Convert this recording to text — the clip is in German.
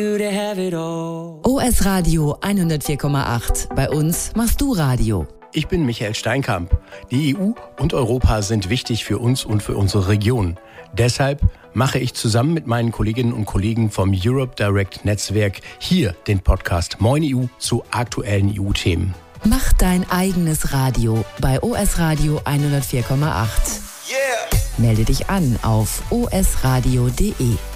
OS Radio 104,8. Bei uns machst du Radio. Ich bin Michael Steinkamp. Die EU und Europa sind wichtig für uns und für unsere Region. Deshalb mache ich zusammen mit meinen Kolleginnen und Kollegen vom Europe Direct Netzwerk hier den Podcast Moin EU zu aktuellen EU-Themen. Mach dein eigenes Radio bei OS Radio 104,8. Yeah. Melde dich an auf osradio.de.